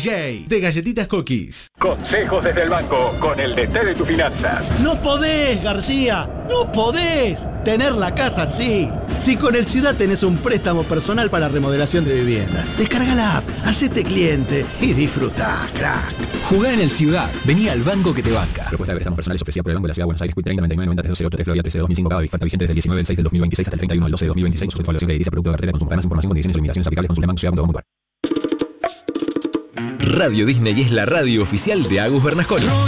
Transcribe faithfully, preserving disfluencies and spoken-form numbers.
J, de Galletitas Cookies. Consejos desde el banco, con el D T de tus finanzas. No podés, García, no podés tener la casa así. Si con el Ciudad tenés un préstamo personal para remodelación de vivienda, descarga la app, hacete cliente y disfrutá, crack. Jugá en el Ciudad, vení al banco que te banca. Propuesta de préstamos personales ofrecida por el Banco de la Ciudad de Buenos Aires, treinta noventa y nueve noventa tres cero ocho Florida trece de dos mil cinco, Oferta vigente desde el diecinueve del seis del dos mil veintiséis hasta el treinta y uno del doce de dos mil veintiséis, sujeto a evaluación de edilicia, producto de cartera de consumo. Para más información, condiciones y limitaciones aplicables, consulte banco ciudad punto com punto a r. Radio Disney es la radio oficial de Agus Bernasconi.